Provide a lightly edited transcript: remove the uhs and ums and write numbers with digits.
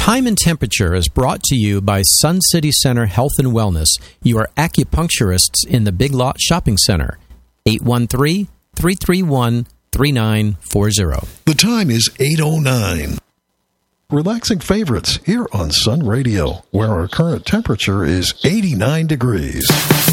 Time and Temperature is brought to you by Sun City Center Health and Wellness, your acupuncturists in the Big Lot Shopping Center. 813-331-3940. The time is 8:09. Relaxing favorites here on Sun Radio, where our current temperature is 89 degrees.